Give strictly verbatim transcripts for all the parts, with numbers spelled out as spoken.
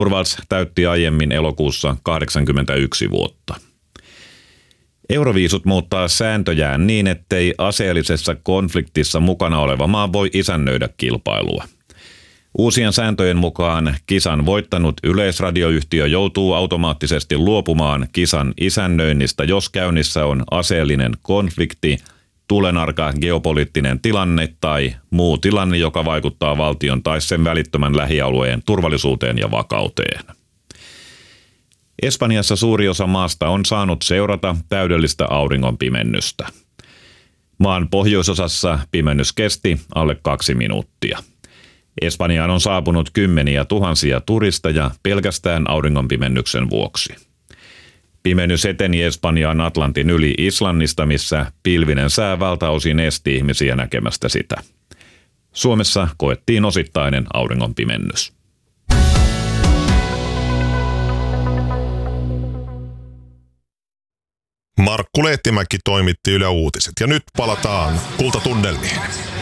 Thorvalds täytti aiemmin elokuussa kahdeksankymmentäyksi vuotta. Euroviisut muuttaa sääntöjään niin, ettei aseellisessa konfliktissa mukana oleva maa voi isännöidä kilpailua. Uusien sääntöjen mukaan kisan voittanut yleisradioyhtiö joutuu automaattisesti luopumaan kisan isännöinnistä, jos käynnissä on aseellinen konflikti, tulenarka geopoliittinen tilanne tai muu tilanne, joka vaikuttaa valtion tai sen välittömän lähialueen turvallisuuteen ja vakauteen. Espanjassa suuri osa maasta on saanut seurata täydellistä auringonpimennystä. Maan pohjoisosassa pimennys kesti alle kaksi minuuttia. Espanjaan on saapunut kymmeniä tuhansia turisteja pelkästään auringonpimennyksen vuoksi. Pimennys eteni Espanjaan Atlantin yli Islannista, missä pilvinen sää valtaosin esti ihmisiä näkemästä sitä. Suomessa koettiin osittainen auringonpimennys. Markku Lehtimäki toimitti Yle Uutiset ja nyt palataan kultatunnelmiin.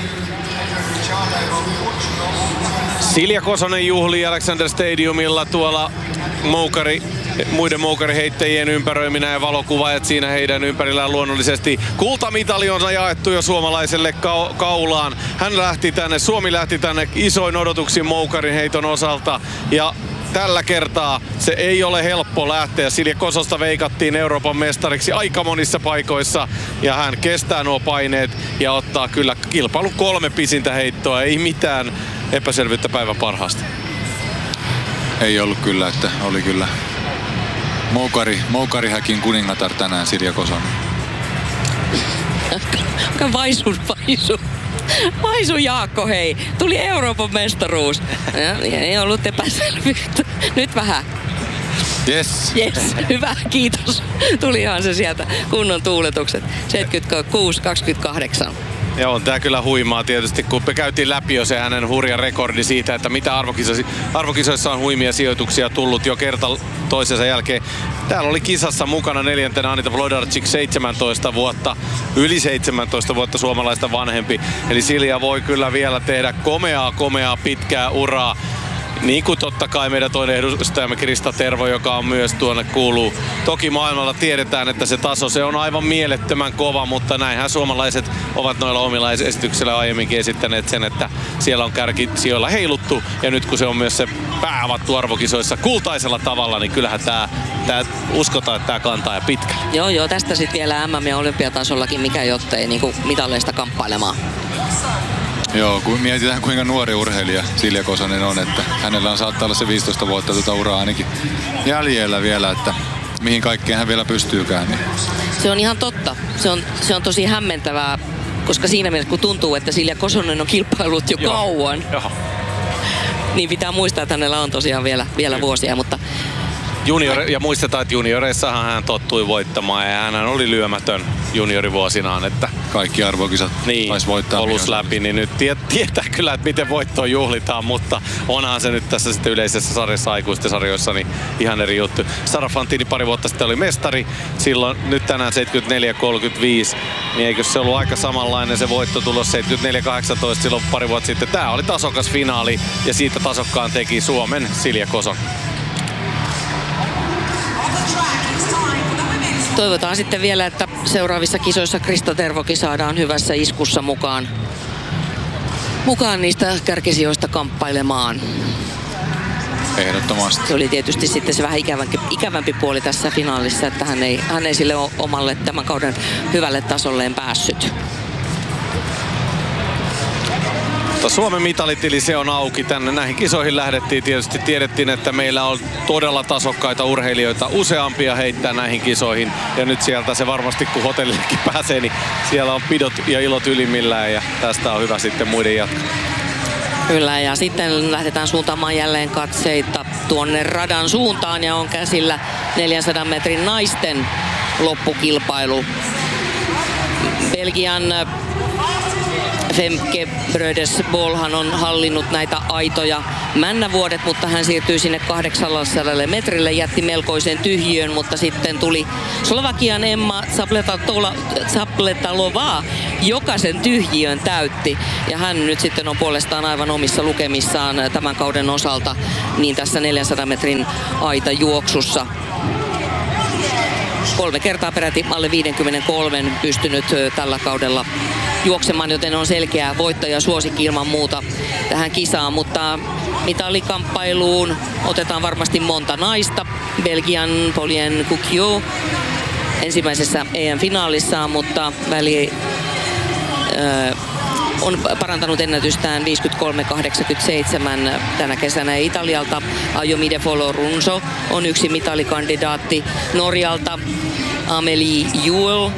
Silja Kosonen juhlii Alexander Stadiumilla tuolla moukari, muiden moukariheittäjien ympäröiminä ja valokuvaajat siinä heidän ympärillään luonnollisesti. Kultamitali on jaettu jo suomalaiselle ka- kaulaan. Hän lähti tänne, Suomi lähti tänne isoin odotuksin moukarin heiton osalta ja tällä kertaa se ei ole helppo lähteä. Silja Kososta veikattiin Euroopan mestariksi aika monissa paikoissa ja hän kestää nuo paineet ja ottaa kyllä kilpailun kolme pisintä heittoa. Ei mitään epäselvyyttä päivän parhaasta. Ei ollut kyllä, että oli kyllä moukari, moukarihäkin kuningatar tänään Silja Kosonen. Vaisu, vaisu. Vaisu Jaakko, hei. Tuli Euroopan mestaruus. Ja, ei ollut epäselvyyttä. Nyt vähän. Yes. Yes, hyvä, kiitos. Tulihan se sieltä kunnon tuuletukset. seitsemänkymmentäkuusi kaksikymmentäkahdeksan. Ja on tää kyllä huimaa tietysti, kun me käytiin läpi jo se hänen hurja rekordi siitä, että mitä arvokisoissa, arvokisoissa on huimia sijoituksia tullut jo kerta toisensa jälkeen. Täällä oli kisassa mukana neljäntenä Anita Wlodarczyk, seitsemäntoista vuotta, yli seitsemäntoista vuotta suomalaista vanhempi. Eli Silja voi kyllä vielä tehdä komeaa, komeaa pitkää uraa. Niin kuin totta kai meidän toinen edustajamme Krista Tervo, joka on myös tuonne kuuluu. Toki maailmalla tiedetään, että se taso se on aivan mielettömän kova, mutta näinhän suomalaiset ovat noilla omilla esityksillä aiemminkin esittäneet sen, että siellä on kärkisijoilla heiluttu. Ja nyt kun se on myös se pääavattu arvokisoissa kultaisella tavalla, niin kyllähän tää, tää uskotaan, että tää kantaa ja pitkä. Joo, joo, tästä sitten vielä M M- ja olympiatasollakin, mikä jottei niin mitaleista kamppailemaan. Joo, kun mietitään kuinka nuori urheilija Silja Kosonen on, että hänellä on saattaa olla se viisitoista vuotta tuota uraa ainakin jäljellä vielä, että mihin kaikkeen hän vielä pystyykään. Niin. Se on ihan totta. Se on, se on tosi hämmentävää, koska siinä mielessä kun tuntuu, että Silja Kosonen on kilpailut jo Joo. kauan, Joo. niin pitää muistaa, että hänellä on tosiaan vielä, vielä vuosia, mutta Junior, ja muistetaan, että junioreissahan hän tottui voittamaan ja hän oli lyömätön juniorivuosinaan, että kaikki arvokisat niin, taisi voittaa. Olus läpi, niin nyt tie, tietää kyllä, että miten voittoa juhlitaan, mutta onhan se nyt tässä sitten yleisessä sarjassa aikuisten sarjoissa niin ihan eri juttu. Sara Fantini pari vuotta sitten oli mestari, silloin nyt tänään seitsemänkymmentäneljä kolmekymmentäviisi, niin eikö se ollut aika samanlainen se voitto tulos seitsemänkymmentäneljä kahdeksantoista silloin pari vuotta sitten. Tää oli tasokas finaali ja siitä tasokkaan teki Suomen Silja Kosonen. Toivotaan sitten vielä, että seuraavissa kisoissa Krista Tervokin saadaan hyvässä iskussa mukaan, mukaan niistä kärkisijoista kamppailemaan. Ehdottomasti. Se oli tietysti sitten se vähän ikävämpi, ikävämpi puoli tässä finaalissa, että hän ei, hän ei sille omalle tämän kauden hyvälle tasolleen päässyt. Mutta Suomen mitalitili se on auki tänne. Näihin kisoihin lähdettiin tietysti. Tiedettiin, että meillä on todella tasokkaita urheilijoita. Useampia heittää näihin kisoihin. Ja nyt sieltä se varmasti, kun hotellillekin pääsee, niin siellä on pidot ja ilot ylimmillään. Ja tästä on hyvä sitten muiden jatkaa. Kyllä, ja sitten lähdetään suuntaamaan jälleen katseita tuonne radan suuntaan. Ja on käsillä neljänsadan metrin naisten loppukilpailu. Belgian Femke Brödesbolhan on hallinnut näitä aitoja männävuodet, mutta hän siirtyi sinne kahdeksansataa metrille, jätti melkoisen tyhjiön, mutta sitten tuli Slovakian Emma Zapletalova, joka sen tyhjiön täytti. Ja hän nyt sitten on puolestaan aivan omissa lukemissaan tämän kauden osalta niin tässä neljänsadan metrin aitajuoksussa. Kolme kertaa peräti alle viisikymmentäkolme pystynyt tällä kaudella juoksemaan, joten on selkeä voittaja suosikki ilman muuta tähän kisaan, mutta mitalikamppailuun otetaan varmasti monta naista. Belgian Polien Coquillot ensimmäisessä E M-finaalissaan, mutta väli öö, on parantanut ennätystään viisikymmentäkolme kahdeksankymmentäseitsemän tänä kesänä. Italialta Ayomide Folorunso on yksi mitalikandidaatti. Norjalta Amelie Juel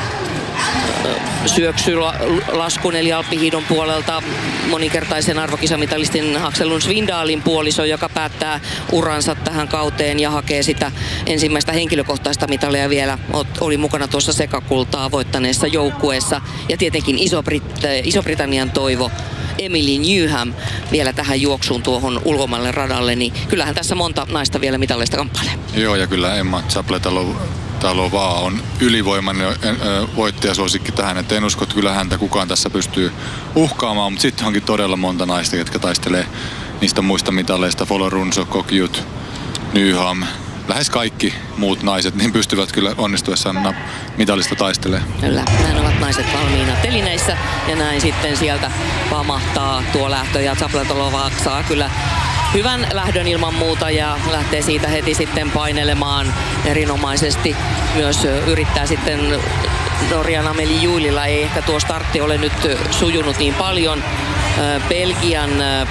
syöksylaskun eli alppihiidon puolelta moninkertaisen arvokisamitalistin Axel Lund Svindalin puoliso, joka päättää uransa tähän kauteen ja hakee sitä ensimmäistä henkilökohtaista mitalia vielä. Oli mukana tuossa sekakultaa voittaneessa joukkueessa. Ja tietenkin Iso-Brit- Iso-Britannian toivo Emily Newham vielä tähän juoksuun tuohon ulkomaille radalle, niin kyllähän tässä monta naista vielä mitaleista kamppailee. Joo, ja kyllä Emma Zapletalova on ylivoimainen voittajasuosikki tähän, että en usko, että kyllä häntä kukaan tässä pystyy uhkaamaan, mutta sitten onkin todella monta naista, jotka taistelee niistä muista mitaleista. Folorunso, Coquillot, Newham, lähes kaikki muut naiset niin pystyvät kyllä onnistuessaan mitalista taistelemaan. Kyllä, näin ovat naiset valmiina telineissä ja näin sitten sieltä pamahtaa tuo lähtö ja Zapletalova saa kyllä hyvän lähdön ilman muuta ja lähtee siitä heti sitten painelemaan erinomaisesti. Myös yrittää sitten Norjan Amelie Juelilla, ei ehkä tuo startti ole nyt sujunut niin paljon. Belgian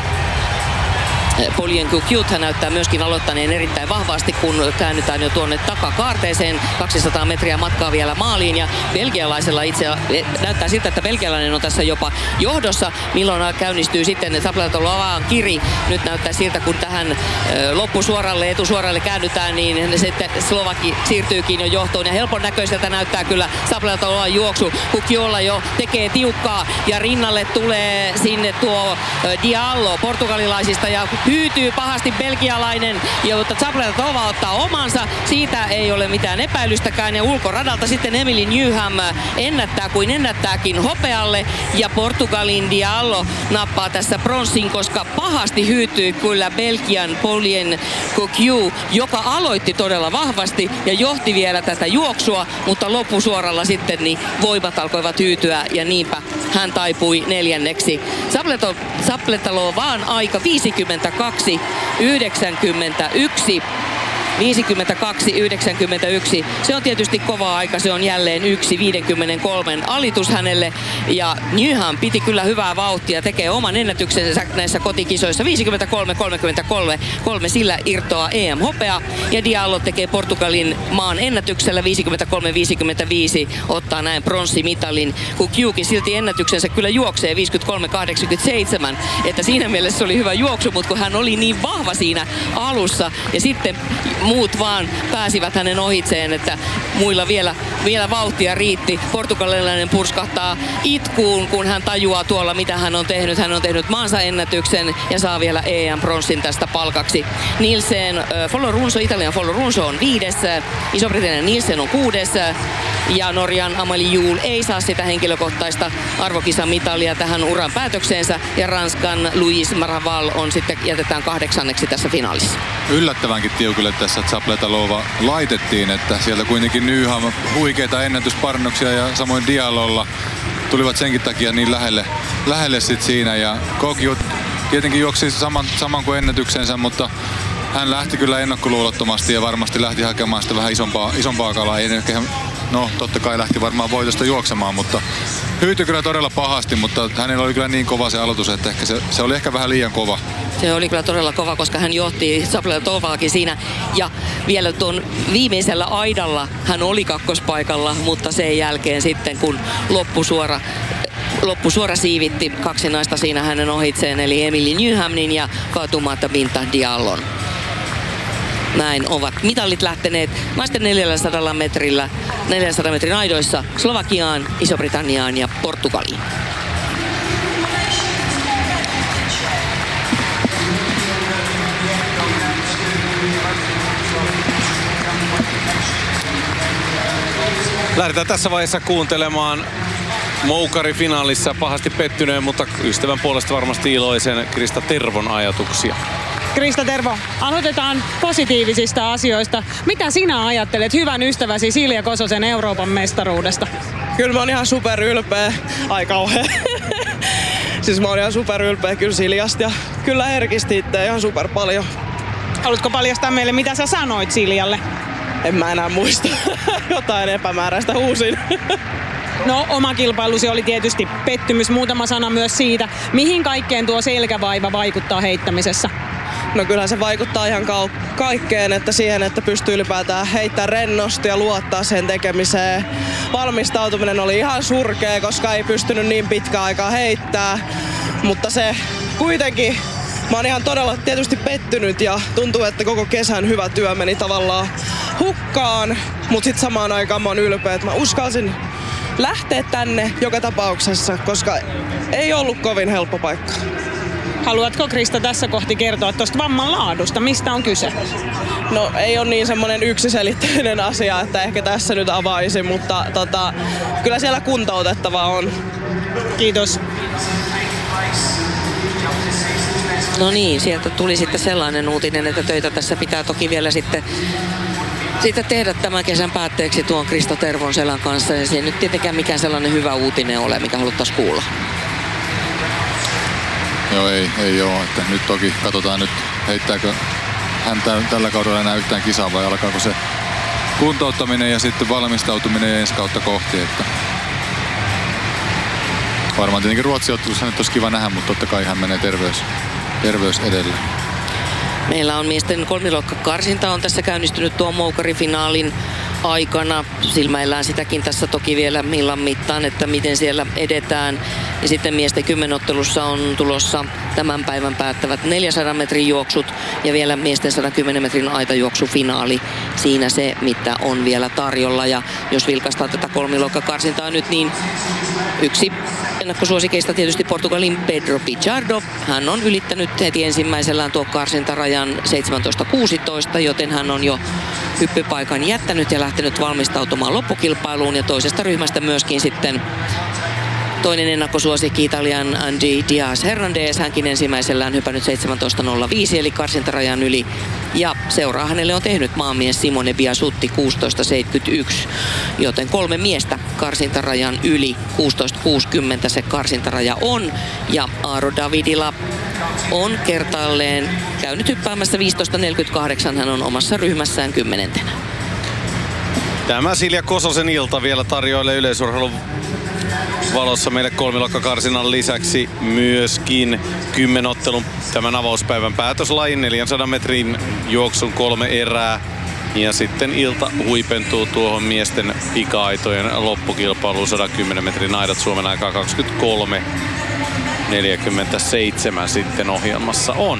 Polien Coquillot hän näyttää myöskin aloittaneen erittäin vahvasti, kun käännytään jo tuonne takakaarteeseen. kaksisataa metriä matkaa vielä maaliin ja belgialaisella itse näyttää siltä, että belgialainen on tässä jopa johdossa. Milloin käynnistyy sitten Zapletalovan kiri. Nyt näyttää siltä, kun tähän loppusuoralle, etusuoralle käännytään, niin sitten Slovaki siirtyykin jo johtoon ja helpon näköiseltä näyttää kyllä Zapletalovan juoksu. Coquillolla jo tekee tiukkaa ja rinnalle tulee sinne tuo Diallo portugalilaisista ja hyytyy pahasti belgialainen, mutta Zapletalova ottaa omansa. Siitä ei ole mitään epäilystäkään ja ulkoradalta sitten Emily Newham ennättää kuin ennättääkin hopealle ja Portugalin Diallo nappaa tässä pronssin, koska pahasti hyytyy kyllä Belgian Polien Coquillot, joka aloitti todella vahvasti ja johti vielä tätä juoksua, mutta loppusuoralla sitten niin voimat alkoivat hyytyä ja niinpä hän taipui neljänneksi. Zapletalovan aika viisikymmentäkaksi yhdeksänkymmentäyksi. viisikymmentäkaksi yhdeksänkymmentäyksi. Se on tietysti kova aika. Se on jälleen yksi viisikymmentäkolme alitus hänelle. Ja Newham piti kyllä hyvää vauhtia. Tekee oman ennätyksensä näissä kotikisoissa. viisikymmentäkolme kolmekymmentäkolme. Kolme sillä irtoaa E M-hopea. Ja Diallo tekee Portugalin maan ennätyksellä viisikymmentäkolme viisikymmentäviisi. Ottaa näin pronssimitalin. Coquillotkin silti ennätyksensä kyllä juoksee viisikymmentäkolme kahdeksankymmentäseitsemän. Että siinä mielessä se oli hyvä juoksu, mutta kun hän oli niin vahva siinä alussa. Ja sitten muut vaan pääsivät hänen ohitseen, että muilla vielä, vielä vauhtia riitti. Portugalilainen purskahtaa itkuun, kun hän tajuaa tuolla, mitä hän on tehnyt. Hän on tehnyt maansa ennätyksen ja saa vielä E M-pronssin tästä palkaksi. Nielsen, äh, Folorunso, Italian Folorunso on viides, Iso-Britannian Nielsen on kuudes ja Norjan Amelie Juel ei saa sitä henkilökohtaista arvokisamitalia tähän uran päätökseensä ja Ranskan Louise Maraval on sitten jätetään kahdeksanneksi tässä finaalissa. Yllättävänkin tiukille tässä Zapletalova laitettiin, että sieltä kuitenkin Newham huikeita ennätysparannuksia ja samoin Diallolla tulivat senkin takia niin lähelle, lähelle sit siinä ja Coquillot tietenkin juoksi saman, saman kuin ennätyksensä, mutta hän lähti kyllä ennakkoluulottomasti ja varmasti lähti hakemaan sitä vähän isompaa, isompaa kalaa. Ei ehkä, no totta kai lähti varmaan voitosta juoksemaan, mutta hyytyi kyllä todella pahasti, mutta hänellä oli kyllä niin kova se aloitus, että ehkä se, se oli ehkä vähän liian kova. Se oli kyllä todella kova, koska hän johti Zapletovaakin siinä ja vielä tuon viimeisellä aidalla hän oli kakkospaikalla, mutta sen jälkeen sitten kun loppusuora Loppusuora siivitti kaksi naista siinä hänen ohitseen, eli Emily Newhamin ja Fatoumata Binta Diallon. Näin ovat mitallit lähteneet naisten neljäsataa metrillä, neljänsadan metrin aidoissa Slovakiaan, Iso-Britanniaan ja Portugaliin. Lähdetään tässä vaiheessa kuuntelemaan moukarifinaalissa pahasti pettyneen, mutta ystävän puolesta varmasti iloisen Krista Tervon ajatuksia. Krista Tervo, aloitetaan positiivisista asioista. Mitä sinä ajattelet hyvän ystäväsi Silja Kososen Euroopan mestaruudesta? Kyllä mä oon ihan super ylpeä. Ai kauhea. Siis mä oon ihan super ylpeä kyllä Siljasta ja kyllä herkisti itse ihan super paljon. Haluatko paljastaa meille, mitä sä sanoit Siljalle? En mä enää muista. Jotain epämääräistä huusin. No, oma kilpailusi oli tietysti pettymys. Muutama sana myös siitä, mihin kaikkeen tuo selkävaiva vaikuttaa heittämisessä. No kyllähän se vaikuttaa ihan ka- kaikkeen, että siihen, että pystyy ylipäätään heittämään rennosti ja luottaa sen tekemiseen. Valmistautuminen oli ihan surkea, koska ei pystynyt niin pitkään aikaa heittää. Mutta se kuitenkin, mä oon ihan todella tietysti pettynyt ja tuntuu, että koko kesän hyvä työ meni tavallaan hukkaan. Mutta sitten samaan aikaan mä oon ylpeä, että mä uskalsin lähteä tänne joka tapauksessa, koska ei ollut kovin helppo paikka. Haluatko Krista tässä kohti kertoa tuosta vamman laadusta? Mistä on kyse? No ei ole niin semmoinen yksiselitteinen asia, että ehkä tässä nyt avaisin, mutta tota, kyllä siellä kuntoutettavaa on. Kiitos. No niin, sieltä tuli sitten sellainen uutinen, että töitä tässä pitää toki vielä sitten siitä tehdä tämän kesän päätteeksi tuon Krista Tervon selän kanssa. Ja se ei nyt tietenkään mikään sellainen hyvä uutinen ole, mikä haluttaisiin kuulla. Joo, ei, ei ole. Että nyt toki katsotaan nyt, heittääkö hän tällä kaudella enää yhtään kisaa vai alkaako se kuntouttaminen ja sitten valmistautuminen ensi kautta kohti. Että varmaan tietenkin Ruotsi-ottelussa nyt olisi kiva nähdä, mutta totta kai hän menee terveys, terveys edellä. Meillä on miesten kolmiloikkakarsinta on tässä käynnistynyt tuon moukarifinaalin aikana. Silmäillään sitäkin tässä toki vielä illan mittaan, että miten siellä edetään. Ja sitten miesten kymmenottelussa on tulossa tämän päivän päättävät neljänsadan metrin juoksut ja vielä miesten sata kymmenen metrin aitajuoksufinaali. Siinä se, mitä on vielä tarjolla. Ja jos vilkaistaan tätä kolmiloikkakarsintaa nyt, niin yksi ennakkosuosikeista tietysti Portugalin Pedro Pichardo. Hän on ylittänyt heti ensimmäisellään tuo karsintarajan seitsemäntoista kuusitoista, joten hän on jo hyppypaikan jättänyt ja lähtenyt valmistautumaan loppukilpailuun. Ja toisesta ryhmästä myöskin sitten toinen ennakkosuosikki Italian Andy Diaz Hernandez. Hänkin ensimmäisellään hypännyt seitsemäntoista nolla viisi eli karsintarajan yli. Ja seuraa hänelle on tehnyt maanmies Simone Biasutti kuusitoista seitsemänkymmentäyksi. Joten kolme miestä karsintarajan yli. kuusitoista kuusikymmentä se karsintaraja on. Ja Aaro Davidila on kertaalleen käynyt hyppäämässä viisitoista neljäkymmentäkahdeksan. Hän on omassa ryhmässään kymmenentenä. Tämä Silja Kososen ilta vielä tarjoilee yleisurheilun valossa meille kolmiloikkakarsinnan lisäksi myöskin kymmenottelun tämän avauspäivän päätöslajin neljänsadan metrin juoksun kolme erää. Ja sitten ilta huipentuu tuohon miesten pika-aitojen loppukilpailuun sata kymmenen metrin aidat Suomen aikaa kaksikymmentäkolme neljäkymmentäseitsemän sitten ohjelmassa on.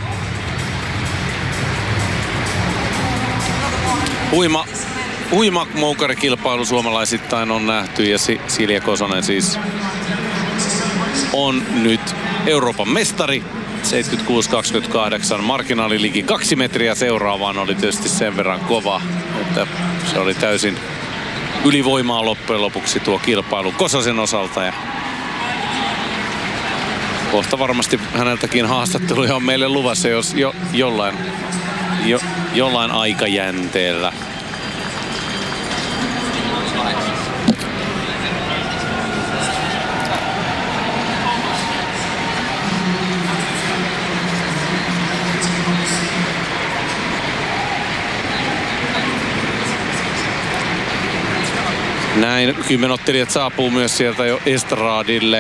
Huima Huima moukarikilpailu suomalaisittain on nähty ja Silja Kosonen siis on nyt Euroopan mestari. seitsemänkymmentäkuusi kaksikymmentäkahdeksan, marginaali liki kaksi metriä seuraavaan oli tietysti sen verran kova, että se oli täysin ylivoimaa loppujen lopuksi tuo kilpailu Kososen osalta. Ja kohta varmasti häneltäkin haastatteluja on meille luvassa, jos jo, jollain, jo, jollain aikajänteellä. Näin kymmenottelijat saapuu myös sieltä jo estradille.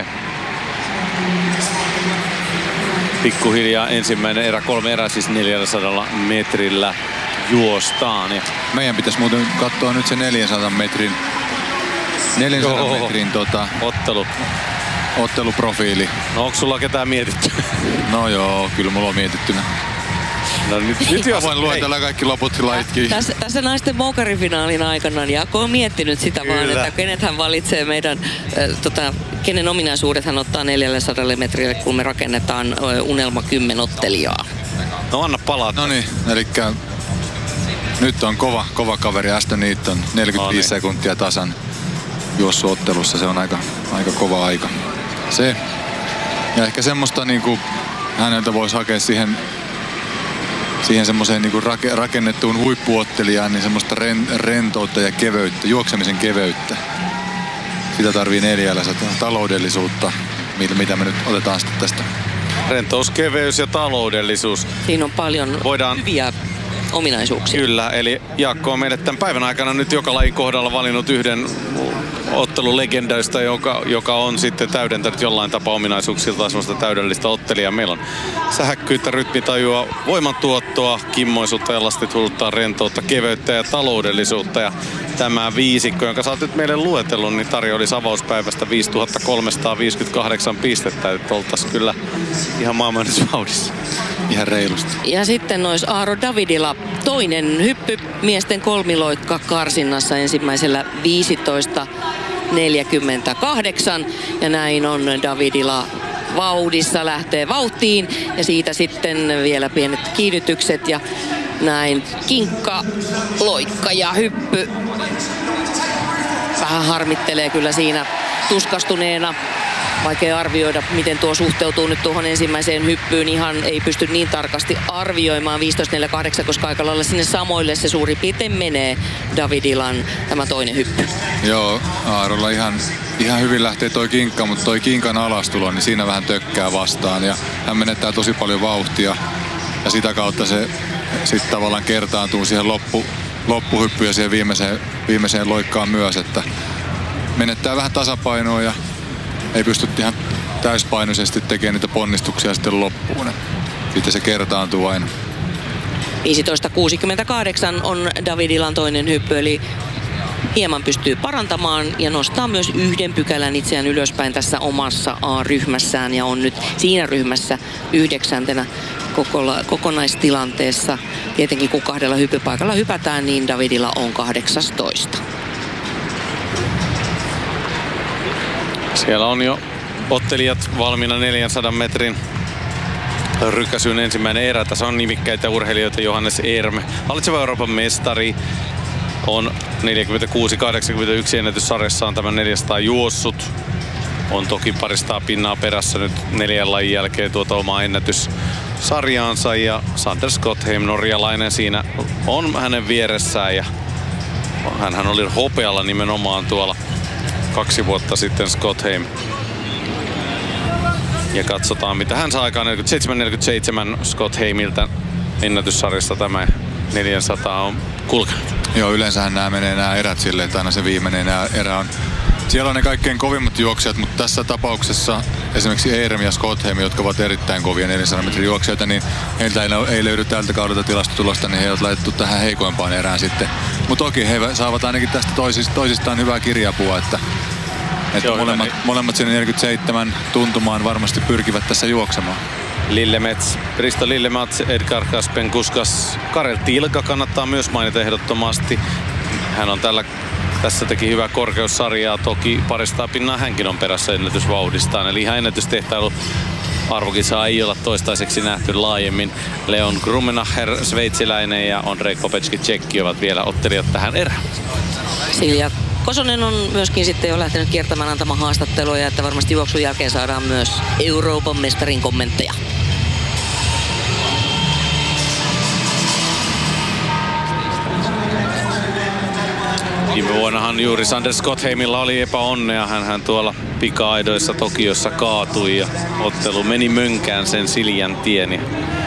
Pikkuhiljaa ensimmäinen erä, kolme erää siis neljäsataa metrillä juostaan. Ja meidän pitäisi muuten katsoa nyt se neljänsadan metrin, neljänsadan Joo. metrin tota, ottelu. otteluprofiili. No onko sulla ketään mietitty? No joo, kyllä mulla on mietittynä. No nyt, nyt jos... Mä voin luetella kaikki loput lajitkin. Tässä, tässä naisten moukarifinaalin aikana Jaakko on miettinyt sitä Kyllä. vaan, että kenet hän valitsee meidän, äh, tota, kenen ominaisuudet hän ottaa neljäsataa metrille, kun me rakennetaan äh, unelma kymmenottelijaa. No anna palata. No niin, elikkä nyt on kova, kova kaveri Ashton Eaton, neljäkymmentäviisi no niin. sekuntia tasan juossuottelussa, se on aika, aika kova aika. Se, ja ehkä semmoista niinku häneltä voisi hakea siihen, siihen semmoiseen niinku rake, rakennettuun huippuottelijaan, niin semmoista ren, rentoutta ja keveyttä, juoksemisen keveyttä. Sitä tarvii neljällä taloudellisuutta, mitä me nyt otetaan sitten tästä. Rentous, keveys ja taloudellisuus. Siinä on paljon Voidaan... hyviä ominaisuuksia. Kyllä, eli Jaakko on meille tämän päivän aikana nyt joka lajin kohdalla valinnut yhden ottelulegendaista, joka, joka on sitten täydentänyt jollain tapaa ominaisuuksiltaan sellaista täydellistä ottelijaa. Meillä on sähäkkyyttä, rytmitajua, voimantuottoa, kimmoisuutta ja lastitultaa, rentoutta, keveyttä ja taloudellisuutta. Ja tämä viisikko, jonka sä oot nyt meille luetellut, niin tarjoili avauspäivästä viisituhatta kolmesataaviisikymmentäkahdeksan pistettä. Että oltaisiin kyllä ihan maailmanennätysvauhdissa. Ihan reilusti. Ja sitten olisi Aaro Davidila toinen hyppy miesten kolmiloikka karsinnassa ensimmäisellä viisitoista neljäkymmentäkahdeksan. Ja näin on Davidila vauhdissa, lähtee vauhtiin ja siitä sitten vielä pienet kiihdytykset ja näin kinkka, loikka ja hyppy. Vähän harmittelee kyllä siinä tuskastuneena. Vaikea arvioida, miten tuo suhteutuu nyt tuohon ensimmäiseen hyppyyn. Ihan ei pysty niin tarkasti arvioimaan viisitoista neljäkymmentäkahdeksan, koska aika lailla sinne samoille se suurin piirtein menee Davidilan tämä toinen hyppy. Joo, Aarolla ihan, ihan hyvin lähtee toi kinkka, mutta toi kinkan alastulo, niin siinä vähän tökkää vastaan. Ja hän menettää tosi paljon vauhtia ja sitä kautta se sitten tavallaan kertaantuu siihen loppu, loppuhyppyyn ja siihen viimeiseen, viimeiseen loikkaan myös, että menettää vähän tasapainoa ja ei pysty ihan täyspainoisesti tekemään niitä ponnistuksia sitten loppuun. Sitten se kertaantuu aina. viisitoista kuusikymmentäkahdeksan on Davidilan toinen hyppy, eli hieman pystyy parantamaan ja nostaa myös yhden pykälän itseään ylöspäin tässä omassa A-ryhmässään ja on nyt siinä ryhmässä yhdeksäntenä kokonaistilanteessa. Tietenkin kun kahdella hyppypaikalla hypätään, niin Davidila on kahdeksastoista. Siellä on jo ottelijat valmiina neljänsadan metrin rykäsyn ensimmäinen erä. Tässä on nimikkäitä urheilijoita. Johannes Erm, hallitseva Euroopan mestari, on neljäkymmentäkuusi kahdeksankymmentäyksi ennätyssarjassa on tämän neljäsataa juossut. On toki paristaa pinnaa perässä nyt neljän lajin jälkeen tuota omaa ennätyssarjaansa. Ja Sander Skotheim, norjalainen, siinä on hänen vieressään. Ja hänhän oli hopealla nimenomaan tuolla kaksi vuotta sitten Skotheim. Ja katsotaan mitä hän saa aikaan. neljäkymmentäseitsemän neljäkymmentäseitsemän Skotheimiltä ennätyssarjassa tämä neljäsataa on kulkenut. Joo, yleensähän nämä menee nämä erät silleen, että aina se viimeinen erä on. Siellä on ne kaikkein kovimmat juoksijat, mutta tässä tapauksessa esimerkiksi Erm ja Skotheim, jotka ovat erittäin kovia neljänsadan metrin juoksijoita, niin heiltä ei, ei löydy tältä kaudelta tilastotulosta, niin he ovat laitettu tähän heikoimpaan erään sitten. Mutta toki he saavat ainakin tästä toisist, toisistaan hyvää kirjapua, että, että molemmat, molemmat sinne neljäkymmentäseitsemän tuntumaan varmasti pyrkivät tässä juoksemaan. Lillemets, Risto Lillemets, Edgar Kaspen Kuskas, Karel Tilka kannattaa myös mainita ehdottomasti. Hän on tällä Tässä teki hyvää korkeussarjaa, toki paristaa pinnaa hänkin on perässä ennätysvauhdistaan. Eli ihan ennätystehtailu arvokisaa ei olla toistaiseksi nähty laajemmin. Leon Grummenacher, sveitsiläinen, ja Andrei Kopecki, tsekki, ovat vielä ottelijat tähän erään. Silja Kosonen on myöskin sitten jo lähtenyt kiertämään antamaan haastatteluja, että varmasti juoksun jälkeen saadaan myös Euroopan mestarin kommentteja. Viime vuonnahan juuri Sander Skotheimilla oli epäonnea. Hänhän tuolla pika-aidoissa Tokiossa kaatui ja ottelu meni mönkään sen Siljan tieni.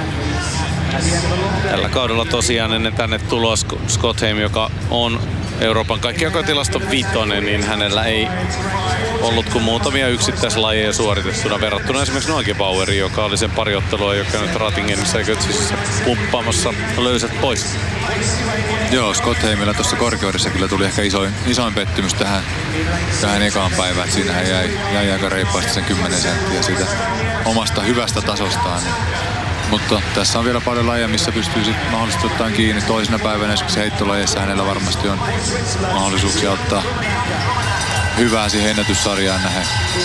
Tällä kaudella tosiaan ennen tänne tuloa Skotheim, joka on Euroopan kaikkiakotilaston vitonen, niin hänellä ei ollut kuin muutamia yksittäislajeja suoritettuna verrattuna esimerkiksi Neugebaueriin, joka oli sen pari ottelua, joka nyt Ratingenissa ja Götzisissä pumppaamassa löysät pois. Joo, Skotheimilla tuossa korkeudessa kyllä tuli ehkä isoin, isoin pettymys tähän, tähän ekaan päivään. Siinähän jäi, jäi aika reippaasti sen kymmenen senttiä siitä omasta hyvästä tasostaan. Niin. Mutta tässä on vielä paljon lajeja, missä pystyy sitten mahdollisesti ottaa kiinni. Toisena päivänä esimerkiksi heittolajeissa hänellä varmasti on mahdollisuuksia ottaa hyvää siihen ennätyssarjaan nähden.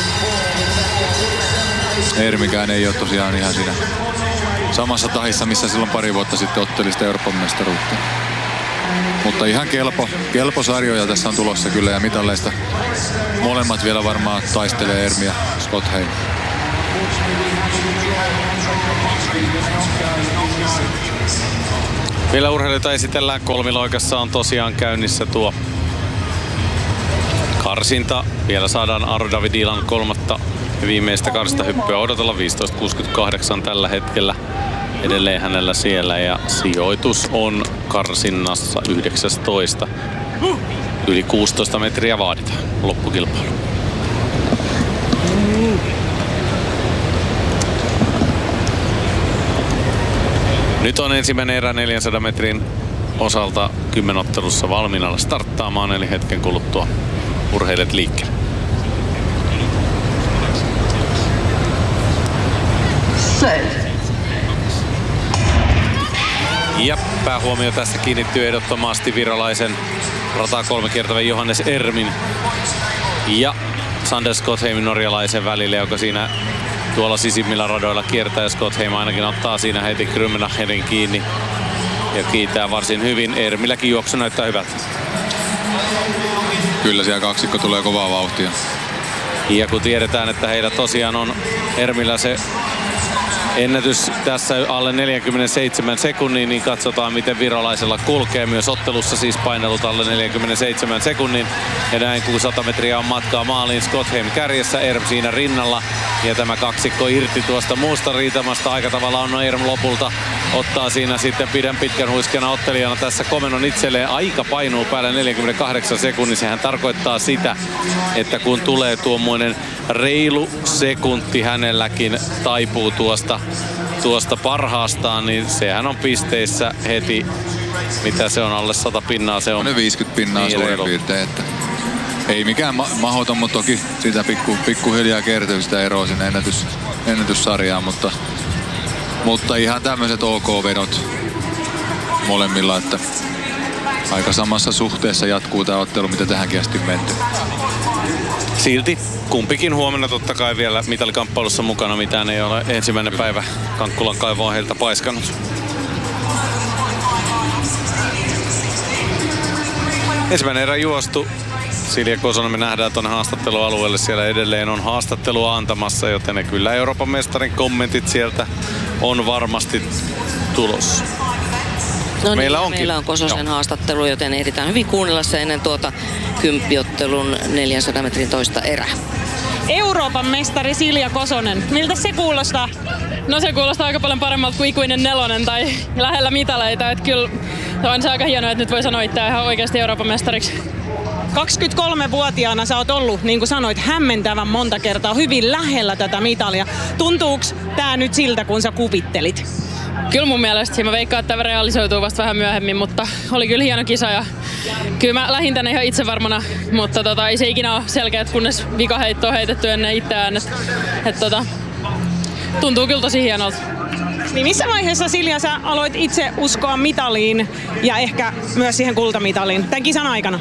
Ermikään ei ole tosiaan ihan siinä samassa tahissa, missä silloin pari vuotta sitten otteli sitä Euroopan mestaruutta. Mutta ihan kelpo, kelpo sarjoja tässä on tulossa kyllä ja mitalleista molemmat vielä varmaan taistelee Ermi ja Scott Hay. Vielä urheilijoita esitellään. Kolmiloikassa on tosiaan käynnissä tuo karsinta. Vielä saadaan Aro Davidilan kolmatta ja viimeistä karsintahyppyä odotella. viisitoista kuusikymmentäkahdeksan tällä hetkellä edelleen hänellä siellä ja sijoitus on karsinnassa yhdeksäntoista. Yli kuusitoista metriä vaaditaan loppukilpailu. Nyt on ensimmäinen erä neljänsadan metrin osalta kymmenottelussa valmiina starttaamaan, eli hetken kuluttua urheilijat liikkeelle. Ja päähuomio tässä kiinnittyy ehdottomasti virolaisen rataa kolme kiertävän Johannes Ermin ja Sander Skotheimin norjalaisen välille, joka siinä tuolla sisimmillä radoilla kiertää ja Skotheim ainakin ottaa siinä heti Krummenacherin kiinni ja kiitää varsin hyvin. Ermilläkin juoksu näyttää hyvältä. Kyllä siellä kaksikko tulee kovaa vauhtia. Ja kun tiedetään, että heillä tosiaan on Ermillä se ennätys tässä alle neljäkymmentäseitsemän sekunnin, niin katsotaan miten virolaisella kulkee. Myös ottelussa siis painelut alle neljäkymmentäseitsemän sekunnin. Ja näin kuusisataa metriä on matkaa maaliin. Skotheim kärjessä, Erm siinä rinnalla. Ja tämä kaksikko irti tuosta muusta riitamasta. Aika tavalla on Erm lopulta. Ottaa siinä sitten pidän pitkän huiskena ottelijana tässä komennon itselleen. Aika painuu päälle neljäkymmentäkahdeksan sekunnin. Sehän tarkoittaa sitä, että kun tulee tuommoinen reilu sekunti hänelläkin taipuu tuosta, tuosta parhaastaan, niin sehän on pisteissä heti, mitä se on, alle sata pinnaa. Se on no viisikymmentä pinnaa niin suurin piirtein, että ei mikään ma- mahdoton, mutta toki sitä pikku, pikkuhiljaa kertyy sitä eroa sinne ennätys, ennätyssarjaan, mutta, mutta ihan tämmöiset OK-vedot molemmilla, että aika samassa suhteessa jatkuu tämä ottelu, mitä tähänkin asti menty. Silti kumpikin huomenna totta kai vielä mitalikamppailussa mukana, mitään ei ole ensimmäinen päivä Kankkulan kaivoon heiltä paiskannut. Ensimmäinen erä juostu. Silja Kosonen me nähdään tuonne haastattelualueelle. Siellä edelleen on haastattelua antamassa, joten ne kyllä Euroopan mestarin kommentit sieltä on varmasti tulossa. No niin, meillä, onkin. meillä on Kososen Joo. haastattelu, joten ehditään hyvin kuunnella se ennen tuota kymppiottelun neljänsadan metrin toista erää. Euroopan mestari Silja Kosonen, miltä se kuulostaa? No se kuulostaa aika paljon paremmalta kuin ikuinen nelonen tai lähellä mitaleita. Että kyllä on se aika hienoa, että nyt voi sanoa itseään ihan oikeasti Euroopan mestariksi. kaksikymmentäkolmevuotiaana sä oot ollut, niin kuin sanoit, hämmentävän monta kertaa hyvin lähellä tätä mitalia. Tuntuuko tää nyt siltä, kun sä kuvittelit? Kyllä mun mielestä. Mä veikkaan, että tämä realisoituu vasta vähän myöhemmin, mutta oli kyllä hieno kisa ja kyllä mä lähdin tänne ihan itsevarmana, mutta tota, ei se ikinä ole selkeät, kunnes vikaheitto on heitetty ennen itseään. Et, et, tota, tuntuu kyllä tosi hienolta. Niin missä vaiheessa, Silja, sä aloit itse uskoa mitaliin ja ehkä myös siihen kultamitaliin tämän kisan aikana?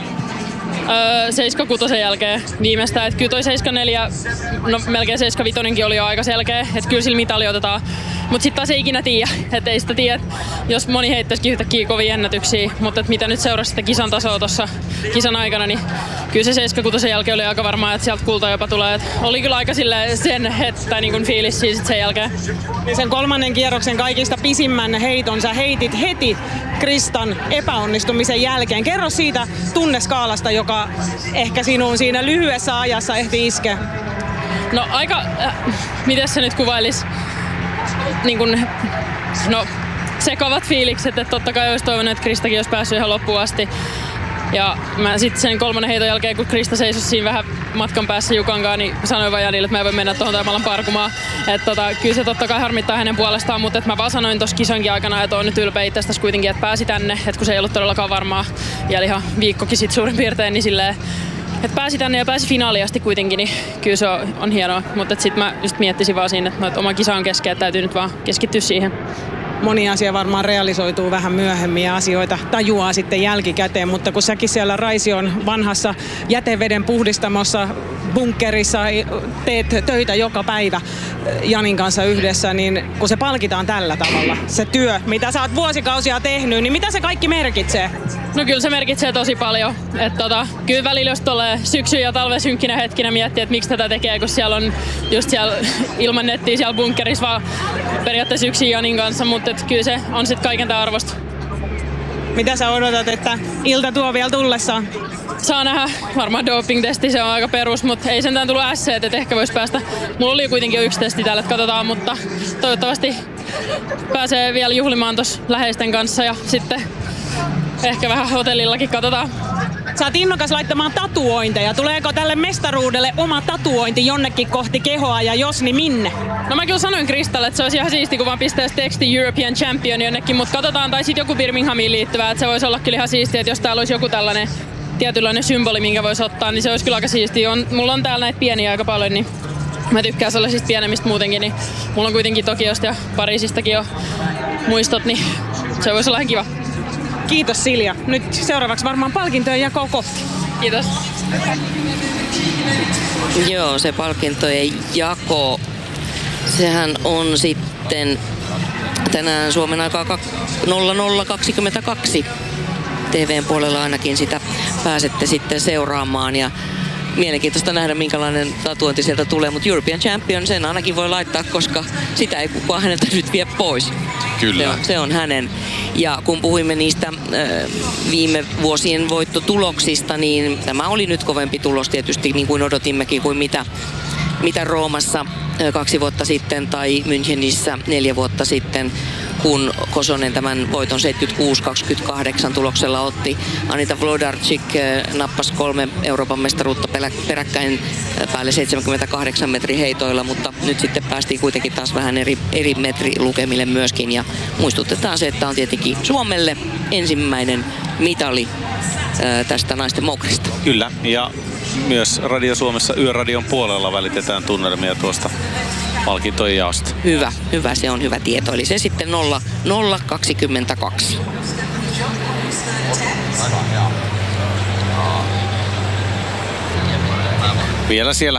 Öö, seitsemän kuusi jälkeen viimeistään. Et kyllä toi seitsemän neljä, no melkein seitsemän viisi oli jo aika selkeä, että kyllä sillä mitali otetaan. Mutta sitten taas ei ikinä tiedä, että ei sitä tiedä, jos moni heittäisikin yhtäkkiä kovia ennätyksiä. Mutta mitä nyt seurasi sitä kisan tasoa tuossa kisan aikana, niin kyllä se seitsemän kuusi jälkeen oli aika varmaa, että sieltä kulta jopa tulee. Et oli kyllä aika sen hettä niin kuin fiilis siis sen jälkeen. Ja sen kolmannen kierroksen kaikista pisimmän heiton sä heitit heti Kristan epäonnistumisen jälkeen. Kerro siitä tunneskaalasta, joka ehkä sinuun siinä lyhyessä ajassa ehti iskeä. No aika, äh, miten se nyt kuvailisi? Niin kun, no, sekavat fiilikset, että totta kai olisi toivonut, että Kristakin olisi päässyt ihan loppuun asti. Ja mä sitten sen kolmannen heiton jälkeen, kun Krista seisoi siinä vähän matkan päässä Jukankaan, niin sanoin vaan Janille, että mä en voi mennä tuohon Taimalan parkumaan. Että tota, kyllä se totta kai harmittaa hänen puolestaan, mutta mä vaan sanoin tuossa kisankin aikana, että on nyt ylpeä itsestäsi kuitenkin, että pääsi tänne. Että kun se ei ollut todellakaan varmaa, vielä ihan viikkokin sitten suurin piirtein, niin silleen, että pääsi tänne ja pääsi finaaliin asti kuitenkin, niin kyllä se on, on hienoa. Mutta sitten mä just miettisin vaan siinä, että oma kisa on kesken, että täytyy nyt vaan keskittyä siihen. Moni asia varmaan realisoituu vähän myöhemmin ja asioita tajuaa sitten jälkikäteen, mutta kun säkin siellä Raision vanhassa jäteveden puhdistamossa bunkkerissa teet töitä joka päivä Janin kanssa yhdessä, niin kun se palkitaan tällä tavalla, se työ, mitä sä oot vuosikausia tehnyt, niin mitä se kaikki merkitsee? No kyllä se merkitsee tosi paljon. Et tota, kyllä välillä jos tulee syksy- ja talven synkkinä hetkinä miettiä, että miksi tätä tekee, kun siellä on just siellä ilman nettiä siellä bunkkerissa vaan periaatteessa yksin Janin kanssa, mutta kyllä se on sitten kaiken tämän arvosta. Mitä sä odotat, että ilta tuo vielä tullessaan? Saa nähdä. Varmaan doping-testi, se on aika perus, mutta ei sentään tullut ässeet, että ehkä voisi päästä. Mulla oli kuitenkin jo yksi testi täällä, että katsotaan, mutta toivottavasti pääsee vielä juhlimaan tuossa läheisten kanssa ja sitten ehkä vähän hotellillakin katsotaan. Sä oot innokas laittamaan tatuointeja. Tuleeko tälle mestaruudelle oma tatuointi jonnekin kohti kehoa ja jos, niin minne? No mä kyllä sanoin Kristalle, että se olisi ihan siisti, kun vaan pistäisi teksti European Champion jonnekin, mutta katsotaan, tai sitten joku Birminghamiin liittyvää, että se voisi olla kyllä ihan siistiä, että jos täällä olisi joku tällainen tietynlainen symboli, minkä voisi ottaa, niin se olisi kyllä aika siistiä. On, mulla on täällä näitä pieniä aika paljon, niin mä tykkään sellaisista pienemmistä muutenkin, niin mulla on kuitenkin Tokiosta ja Pariisistakin jo muistot, niin se voisi olla ihan kiva. Kiitos Silja. Nyt seuraavaksi varmaan palkintojen jako kohti. Kiitos. Joo, se palkintojen jako, sehän on sitten tänään Suomen aikaa nolla nolla kaksikymmentäkaksi. T V:n puolella ainakin sitä pääsette sitten seuraamaan ja mielenkiintoista nähdä, minkälainen tatuointi sieltä tulee, mutta European Champion sen ainakin voi laittaa, koska sitä ei kukaan häneltä nyt vie pois. Kyllä. Se on, se on hänen. Ja kun puhuimme niistä äh, viime vuosien voittotuloksista, niin tämä oli nyt kovempi tulos tietysti, niin kuin odotimmekin, kuin mitä, mitä Roomassa äh, kaksi vuotta sitten tai Münchenissä neljä vuotta sitten, kun Kosonen tämän voiton seitsemänkymmentäkuusi kaksikymmentäkahdeksan tuloksella otti. Anita Wlodarczyk nappasi kolme Euroopan mestaruutta peräkkäin päälle seitsemänkymmentäkahdeksan metrin heitoilla, mutta nyt sitten päästiin kuitenkin taas vähän eri, eri metrilukemille myöskin. Ja muistutetaan se, että on tietenkin Suomelle ensimmäinen mitali tästä naisten mokrista. Kyllä, ja myös Radio Suomessa Yöradion puolella välitetään tunnelmia tuosta palkintojen jaosta. Hyvä, hyvä, se on hyvä tieto. Eli se sitten nolla nolla kaksikymmentäkaksi. Vielä siellä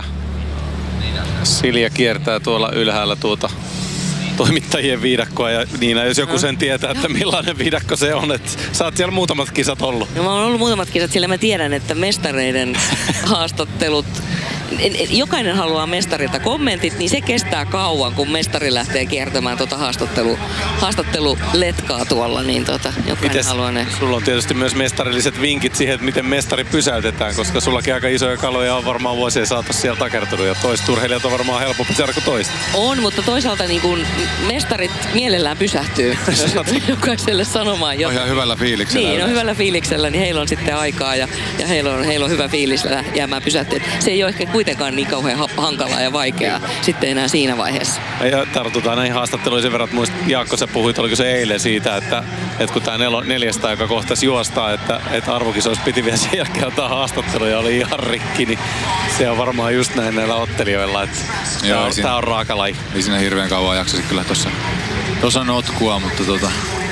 Silja kiertää tuolla ylhäällä tuota toimittajien viidakkoa ja Niina, jos joku sen tietää, että millainen viidakko se on, että sä oot siellä muutamat kisat ollut. No mä oon ollut muutamat kisat, sillä mä tiedän, että mestareiden haastattelut, jokainen haluaa mestarilta kommentit, niin se kestää kauan, kun mestari lähtee kiertämään tuota haastattelu, haastatteluletkaa tuolla, niin tota, jokainen Mites, haluaa ne. Sulla on tietysti myös mestarilliset vinkit siihen, että miten mestari pysäytetään, koska sullakin aika isoja kaloja on varmaan vuosien saatossa siellä takertunut ja toiset urheilijat on varmaan helpompi saada kuin toista. On, mutta toisaalta niin kun mestarit mielellään pysähtyy jokaiselle sanomaan. On ihan hyvällä fiiliksellä. Niin, on hyvällä fiiliksellä, niin heillä on sitten aikaa ja, ja heillä, on, heillä on hyvä fiilis jäämään pysähtyä. Se ei ole ehkä kuitenkaan niin kauhean hankalaa ja vaikeaa sitten enää siinä vaiheessa. Ja tartutaan näihin haastatteluihin sen verran, että muistat, Jaakko, sä puhuit, oliko se eilen siitä, että, että kun tämä neljästä, joka kohtasi juostaa, että, että arvokisoissa piti vielä sen jälkeen ottaa haastatteluja ja oli ihan rikki, niin se on varmaan just näin näillä ottelijoilla, että tämä on, tää on raaka laji. Ei siinä hirveän kauan jaksaisi kyllä tuossa tossa notkua, mutta tota...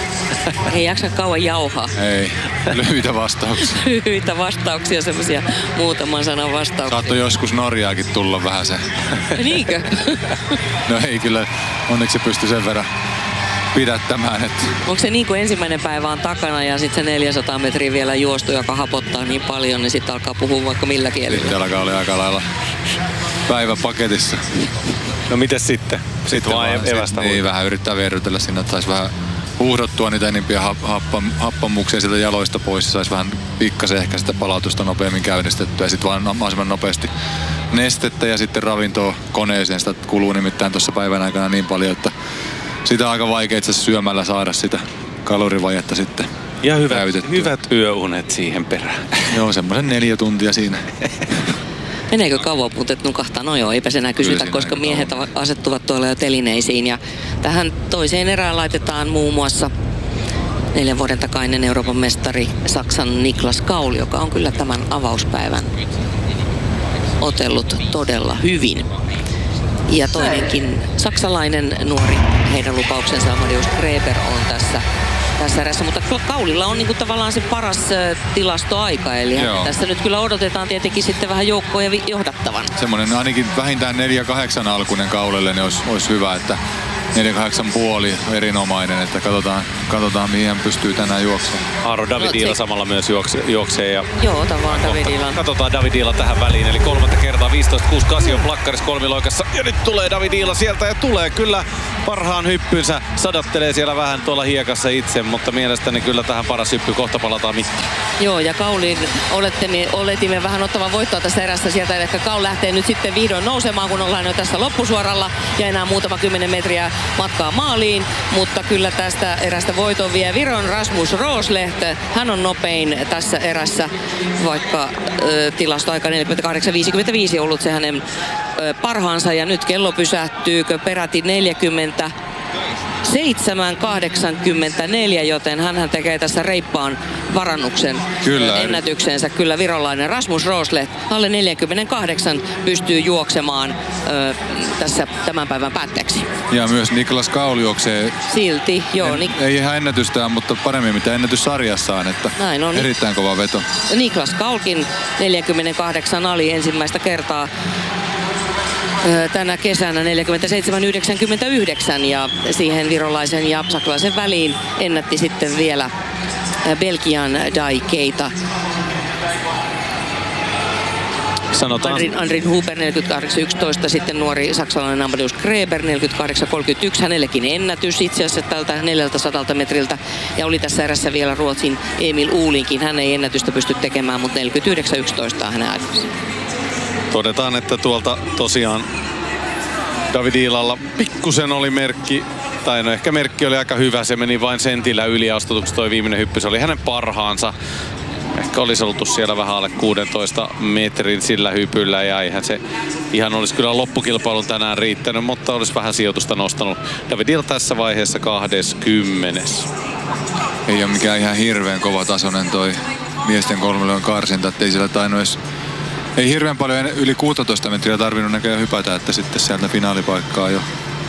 Ei jaksa kauan jauhaa. Ei, lyhyitä vastauksia. lyhyitä vastauksia, semmoisia muutaman sanan vastauksia. Saattoi joskus Norjaakin tulla vähän se. Niinkö? No ei kyllä, onneksi se pystyi sen verran pidättämään. Että... Onko se niin kuin ensimmäinen päivä on takana ja sitten se neljäsataa metriä vielä juostu, joka hapottaa niin paljon, niin sitten alkaa puhua vaikka millä kielellä? Sitten alkaa olla aika lailla päivä paketissa. No mites sitten? Sitten, sitten vaan evästä. Niin, vähän yrittää vierrytellä sinne, että saisi vähän huuhdottua niitä enimpiä happam, happamuksia sieltä jaloista pois. Saisi vähän pikkasen ehkä sitä palautusta nopeammin käynnistettyä ja sitten vaan mahdollisimman nopeasti nestettä ja sitten ravintoa koneeseen. Sitä kuluu nimittäin tuossa päivän aikana niin paljon, että sitä on aika vaikea itse syömällä saada sitä kalorivajetta sitten ja hyvät, hyvät yöunet siihen perään. Joo, semmoisen neljä tuntia siinä. Meneekö kauan, mutta nukahtaa? No joo, eipä se enää kysytä, koska miehet kauan asettuvat tuolla jo telineisiin. Ja tähän toiseen erään laitetaan muun muassa neljän vuoden takainen Euroopan mestari Saksan Niklas Kaul, joka on kyllä tämän avauspäivän otellut todella hyvin. Ja toinenkin saksalainen nuori, heidän lupauksensa Amadeus Greber on tässä, tässä erässä. Mutta Kaulilla on niinku tavallaan se paras ä, tilastoaika, eli Joo. tässä nyt kyllä odotetaan tietenkin sitten vähän joukkoja johdattavan. Semmoinen ainakin vähintään neljä kahdeksan alkuinen Kaulille niin olisi, olisi hyvä, että neljäkymmentäkahdeksan pilkku viisi erinomainen, että katsotaan, katsotaan mihin hän pystyy tänään juoksemaan. Aaro Davidila samalla myös juoksee. juoksee ja Joo, otan vaan Davidilan. Katsotaan Davidila tähän väliin, eli kolmatta kertaa viisitoista kuusi kahdeksan on plakkaris kolmiloikassa. Ja nyt tulee Davidila sieltä ja tulee kyllä parhaan hyppynsä. Sadattelee siellä vähän tuolla hiekassa itse, mutta mielestäni kyllä tähän paras hyppy. Kohta palataan mittaan. Joo, ja Kaulin oletimme, oletimme vähän ottavan voittoa tästä erästä sieltä, eli Kaul lähtee nyt sitten vihdoin nousemaan, kun ollaan jo tässä loppusuoralla ja enää muutama kymmenen metriä matkaa maaliin, mutta kyllä tästä erästä voiton vie Viron Rasmus Rosleht. Hän on nopein tässä erässä, vaikka ö, tilastoaika neljäkymmentäkahdeksan viisikymmentäviisi ollut se hänen ö, parhaansa, ja nyt kello pysähtyykö peräti neljäkymmentä seitsemän kahdeksankymmentäneljä, joten hän tekee tässä reippaan parannuksen kyllä, ennätyksensä. Kyllä virolainen Rasmus Rosleht alle neljäkymmentäkahdeksan pystyy juoksemaan ö, tässä tämän päivän päätteeksi. Ja myös Niklas Kaul juoksee. Silti, joo. En, Nik- ei ihan ennätystään, mutta paremmin mitä ennätyssarjassaan, että näin on. Erittäin kova veto. Niklas Kaulkin neljäkymmentäkahdeksan ali ensimmäistä kertaa tänä kesänä neljäkymmentäseitsemän yhdeksänkymmentäyhdeksän, ja siihen virolaisen ja saksalaisen väliin ennätti sitten vielä Belgian Dai Keita. Sanotaan. Andrin, Andrin Huber neljäkymmentäkahdeksan yksitoista, sitten nuori saksalainen Amadeus Greber neljäkymmentäkahdeksan kolmekymmentäyksi, hänellekin ennätys itse asiassa tältä neljältäsadalta metriltä, ja oli tässä erässä vielä Ruotsin Emil Uulinkin. Hän ei ennätystä pysty tekemään, mutta neljäkymmentäyhdeksän yksitoista on hänen aikansa. Todetaan, että tuolta tosiaan Davidilalla pikkusen oli merkki, tai no ehkä merkki oli aika hyvä, se meni vain sentillä yliastutuksi toi viimeinen hyppy, se oli hänen parhaansa. Ehkä olisi oltu siellä vähän alle kuusitoista metrin sillä hypyllä, ja eihän se ihan olisi kyllä loppukilpailun tänään riittänyt, mutta olisi vähän sijoitusta nostanut. Davidil tässä vaiheessa kaksikymmentä. Ei ole mikään ihan hirveän kova tasoinen toi miesten kolmiloikon karsinta, ettei siellä tainnut edes, ei hirveän paljon yli kuusitoista metriä tarvinnut näköjään hypätä, että sitten sieltä finaalipaikkaa jo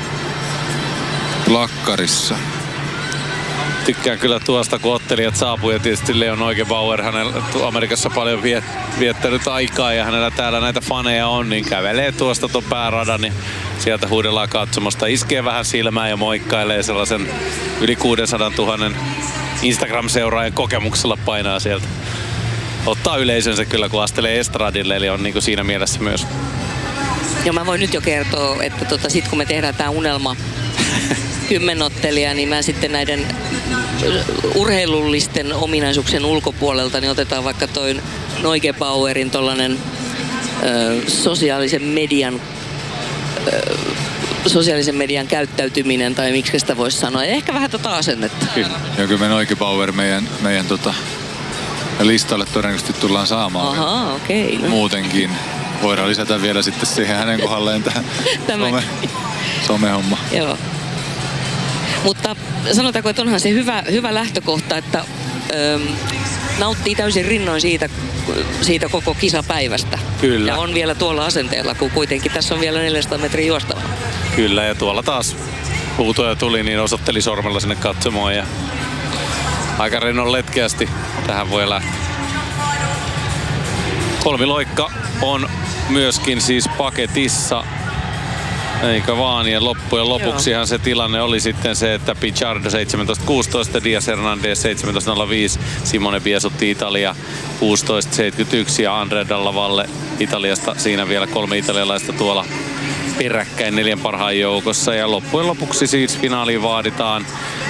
plakkarissa. Tykkään kyllä tuosta, kun ottelijat saapuu, ja tietysti Leon Neugebauer, hänellä Amerikassa paljon viet, viettänyt aikaa ja hänellä täällä näitä faneja on, niin kävelee tuosta tuon pääradan, niin sieltä huudellaan katsomasta, iskee vähän silmään ja moikkailee sellaisen yli kuusisataatuhatta Instagram-seuraajan kokemuksella, painaa sieltä. Ottaa yleisönsä kyllä, kun astelee estradille, eli on niin kuin siinä mielessä myös. Joo, mä voin nyt jo kertoa, että tota, sit kun me tehdään tää unelma kymmenottelija, niin mä sitten näiden urheilullisten ominaisuuksien ulkopuolelta niin otetaan vaikka toi Neugebauerin tollanen ö, sosiaalisen median ö, sosiaalisen median käyttäytyminen, tai miksi sitä voisi sanoa, ja ehkä vähän tota asennetta. Kyllä. Ja kyllä me Neugebauer meidän, meidän tota, listalle todennäköisesti tullaan saamaan. Ahaa, okei. Okay, no. Muutenkin. Voidaan lisätä vielä sitten siihen hänen kohdalleen tähän some, somehomma. Joo. Mutta sanotaanko, että onhan se hyvä, hyvä lähtökohta, että ö, nauttii täysin rinnoin siitä, siitä koko kisapäivästä. Kyllä. Ja on vielä tuolla asenteella, kun kuitenkin tässä on vielä neljäsataa metriä juostava. Kyllä, ja tuolla taas huutoja tuli, niin osoitteli sormella sinne katsomaan, ja aika rennon letkeästi tähän voi lähteä. Kolmiloikka on myöskin siis paketissa, eikä vaan, ja loppujen lopuksihan se tilanne oli sitten se, että Pichardo seitsemäntoista kuusitoista, Diaz Hernandez seitsemäntoista nolla viisi, Simone Biesutti Italia kuusitoista seitsemänkymmentäyksi ja Andrea Dalla Valle Italiasta, siinä vielä kolme italialaista tuolla peräkkäin neljän parhaan joukossa, ja loppujen lopuksi siis finaaliin vaaditaan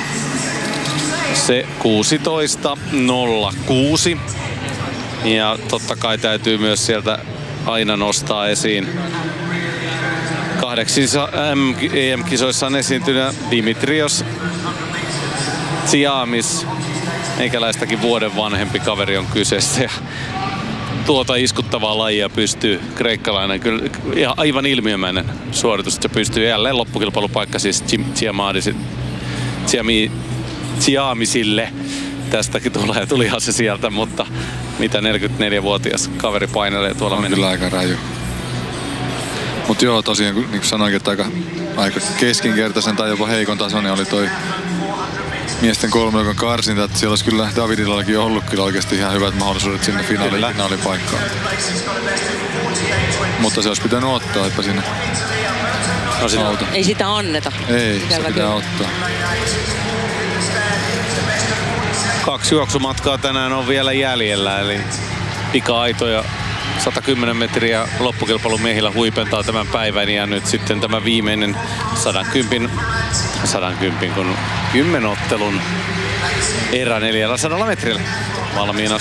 se kuusitoista nolla kuusi, ja totta kai täytyy myös sieltä aina nostaa esiin kahdeksissa E M-kisoissa on esiintynyt Dimitrios Tsiamis, meikäläistäkin vuoden vanhempi kaveri on kyseessä, ja tuota iskuttavaa lajia pystyy kreikkalainen, kyllä ihan aivan ilmiömäinen suoritus, että se pystyy jälleen loppukilpailupaikka siis Tsiamisille. Tästäkin tulee, tulihan se sieltä, mutta mitä neljäkymmentäneljävuotias kaveri painelee tuolla mennä. Kyllä aika raju. Mutta joo, tosiaan niin kuin sanoinkin, että aika, aika keskinkertaisen tai jopa heikon tasoinen oli toi miesten kolmiloikan karsinta. Että siellä olisi kyllä Davidillakin ollut kyllä oikeasti ihan hyvät mahdollisuudet sinne finaali, finaalipaikkaan. Mutta se olisi pitänyt ottaa, että sinne No sitä, ei sitä anneta. Ei, sitä se pitää ottaa. Kaksi juoksumatkaa tänään on vielä jäljellä, eli pika-aito ja sata kymmenen metriä loppukilpailun miehillä huipentaa tämän päivän ja nyt sitten tämä viimeinen sata kymmenen, sata kymmenen kun kymmenottelun erä neljällä sadalla metrillä. Valmiina